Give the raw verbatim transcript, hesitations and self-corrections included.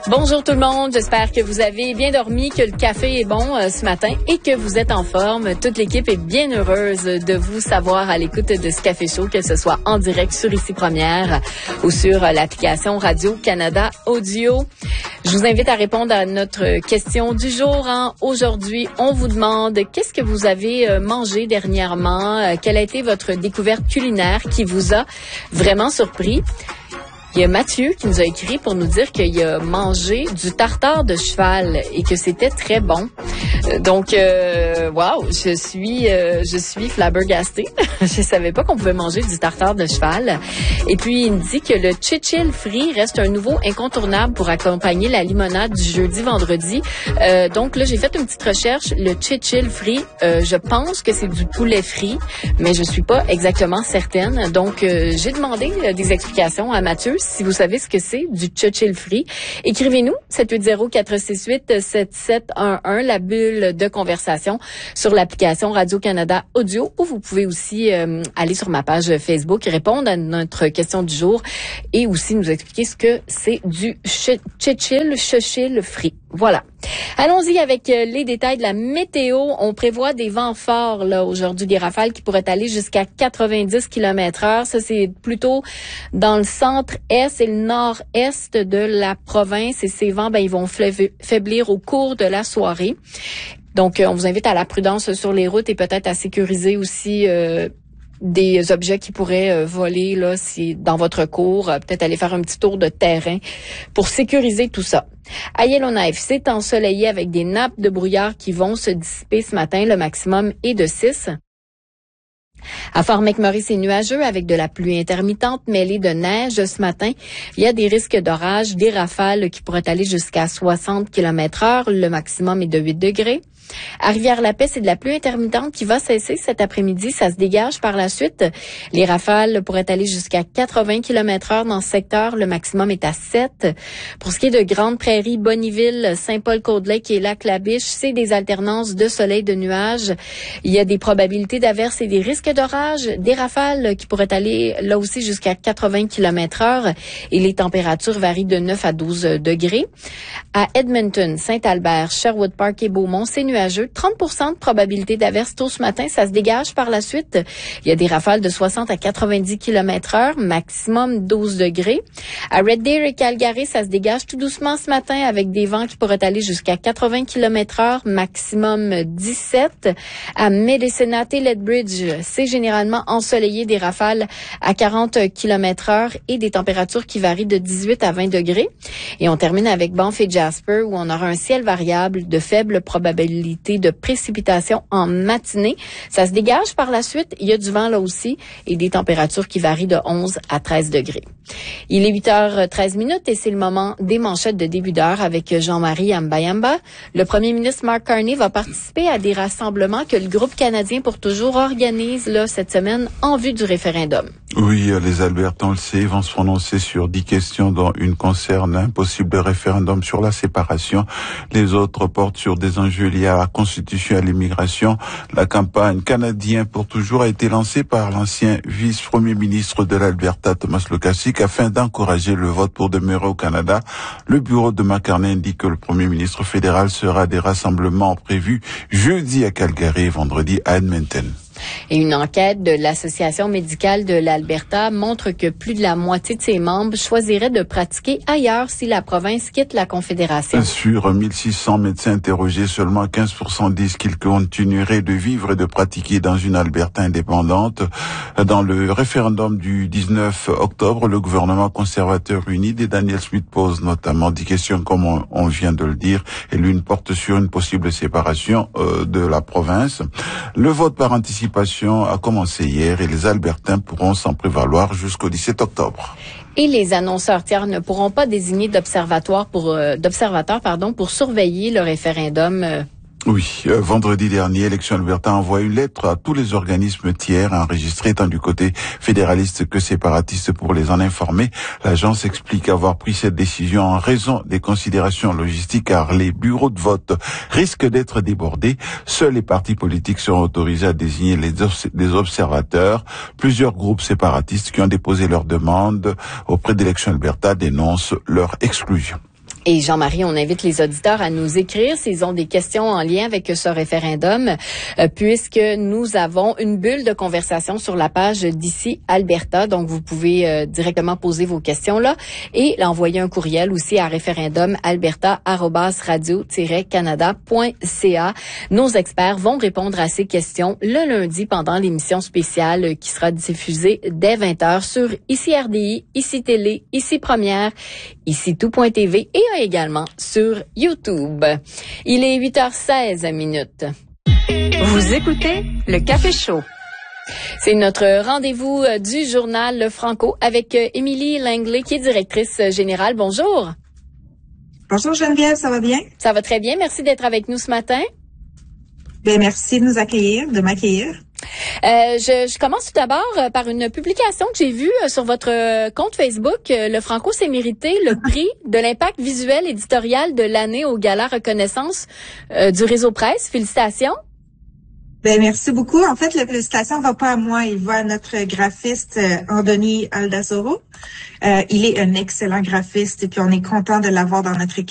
Bonjour tout le monde, j'espère que vous avez bien dormi, que le café est bon euh, ce matin et que vous êtes en forme. Toute l'équipe est bien heureuse de vous savoir à l'écoute de ce Café Chaud, que ce soit en direct sur Ici Première ou sur euh, l'application Radio-Canada Audio. Je vous invite à répondre à notre question du jour. Hein. Aujourd'hui, on vous demande qu'est-ce que vous avez euh, mangé dernièrement, euh, quelle a été votre découverte culinaire qui vous a vraiment surpris. Il y a Mathieu qui nous a écrit pour nous dire qu'il a mangé du tartare de cheval et que c'était très bon. Donc, euh, wow, je suis, euh, je suis flabbergastée. Je savais pas qu'on pouvait manger du tartare de cheval. Et puis, il me dit que le chichil frit reste un nouveau incontournable pour accompagner la limonade du jeudi-vendredi. Euh, donc là, j'ai fait une petite recherche. Le chichil frit, euh, je pense que c'est du poulet frit, mais je suis pas exactement certaine. Donc, euh, j'ai demandé euh, des explications à Mathieu. Si vous savez ce que c'est du chichil frit, écrivez-nous sept huit zéro quatre six huit sept sept un un, la bulle de conversation sur l'application Radio-Canada Audio, ou vous pouvez aussi euh, aller sur ma page Facebook, répondre à notre question du jour et aussi nous expliquer ce que c'est du chichil, chichil frit. Voilà. Allons-y avec les détails de la météo. On prévoit des vents forts là aujourd'hui, des rafales qui pourraient aller jusqu'à quatre-vingt-dix kilomètres heure. Ça, c'est plutôt dans le centre-est et le nord-est de la province. Et ces vents, ben, ils vont faiblir au cours de la soirée. Donc, on vous invite à la prudence sur les routes et peut-être à sécuriser aussi euh, des objets qui pourraient euh, voler là, si dans votre cour, euh, peut-être aller faire un petit tour de terrain pour sécuriser tout ça. À Yellowknife, c'est ensoleillé avec des nappes de brouillard qui vont se dissiper ce matin. Le maximum est de six. À Fort McMurray, c'est nuageux avec de la pluie intermittente mêlée de neige ce matin. Il y a des risques d'orage, des rafales qui pourraient aller jusqu'à soixante kilomètres heure. Le maximum est de huit degrés. À Rivière-la-Paix, c'est de la pluie intermittente qui va cesser cet après-midi. Ça se dégage par la suite. Les rafales pourraient aller jusqu'à quatre-vingts kilomètres heure dans ce secteur. Le maximum est à sept. Pour ce qui est de Grande Prairie, Bonnyville, Saint-Paul-Côte-Lake et Lac-La-Biche, c'est des alternances de soleil, de nuages. Il y a des probabilités d'averses et des risques d'orage. Des rafales qui pourraient aller là aussi jusqu'à quatre-vingts kilomètres heure. Et les températures varient de neuf à douze degrés. À Edmonton, Saint-Albert, Sherwood Park et Beaumont, c'est nuageux. trente pour cent de probabilité d'averse tôt ce matin. Ça se dégage par la suite. Il y a des rafales de soixante à quatre-vingt-dix kilomètres heure, maximum douze degrés. À Red Deer et Calgary, ça se dégage tout doucement ce matin avec des vents qui pourraient aller jusqu'à quatre-vingts kilomètres heure, maximum dix-sept. À Medicine et Lethbridge, c'est généralement ensoleillé, des rafales à quarante kilomètres heure et des températures qui varient de dix-huit à vingt degrés. Et on termine avec Banff et Jasper où on aura un ciel variable de faible probabilité de précipitations en matinée. Ça se dégage par la suite. Il y a du vent là aussi et des températures qui varient de onze à treize degrés. Il est huit heures treize minutes et c'est le moment des manchettes de début d'heure avec Jean-Marie Ambayamba. Le premier ministre Mark Carney va participer à des rassemblements que le groupe canadien pour toujours organise là cette semaine en vue du référendum. Oui, les Albertains, on le sait, vont se prononcer sur dix questions dont une concerne un possible référendum sur la séparation. Les autres portent sur des enjeux liés à la Constitution et à l'immigration. La campagne Canadien pour toujours a été lancée par l'ancien vice-premier ministre de l'Alberta, Thomas Lukaszuk, afin d'encourager le vote pour demeurer au Canada. Le bureau de McCartney indique que le premier ministre fédéral sera des rassemblements prévus jeudi à Calgary et vendredi à Edmonton. Et une enquête de l'Association médicale de l'Alberta montre que plus de la moitié de ses membres choisiraient de pratiquer ailleurs si la province quitte la Confédération. Sur mille six cents médecins interrogés, seulement quinze pour cent disent qu'ils continueraient de vivre et de pratiquer dans une Alberta indépendante. Dans le référendum du dix-neuf octobre, le gouvernement conservateur uni et Daniel Smith pose notamment dix questions, comme on, on vient de le dire, et l'une porte sur une possible séparation euh, de la province. Le vote par anticipation a commencé hier et les Albertains pourront s'en prévaloir jusqu'au dix-sept octobre. Et les annonceurs tiers ne pourront pas désigner d'observateurs pour, euh, d'observateurs, pardon, pour surveiller le référendum. Euh Oui, euh, vendredi dernier, Élections Alberta a envoyé une lettre à tous les organismes tiers enregistrés tant du côté fédéraliste que séparatiste pour les en informer. L'agence explique avoir pris cette décision en raison des considérations logistiques car les bureaux de vote risquent d'être débordés. Seuls les partis politiques seront autorisés à désigner les des observateurs. Plusieurs groupes séparatistes qui ont déposé leur demande auprès d'Élections Alberta dénoncent leur exclusion. Et Jean-Marie, on invite les auditeurs à nous écrire s'ils ont des questions en lien avec ce référendum, euh, puisque nous avons une bulle de conversation sur la page d'ici Alberta. Donc, vous pouvez euh, directement poser vos questions là et l'envoyer un courriel aussi à référendum alberta arobase radio tiret canada point c a. Nos experts vont répondre à ces questions le lundi pendant l'émission spéciale qui sera diffusée dès vingt heures sur Ici R D I, Ici Télé, Ici Première, Ici Tout point T V et également sur YouTube. Il est huit heures seize minutes. Vous écoutez le Café Chaud. C'est notre rendez-vous du journal Le Franco avec Émilie Langley, qui est directrice générale. Bonjour. Bonjour Geneviève, ça va bien? Ça va très bien. Merci d'être avec nous ce matin. Bien, merci de nous accueillir, de m'accueillir. Euh, je, je commence tout d'abord par une publication que j'ai vue sur votre compte Facebook. Le Franco s'est mérité le prix de l'impact visuel éditorial de l'année au Gala Reconnaissance euh, du Réseau Presse. Félicitations. Ben merci beaucoup. En fait, la félicitation ne va pas à moi, il va à notre graphiste euh, Andoni Aldazoro. Euh, il est un excellent graphiste et puis on est content de l'avoir dans notre équipe.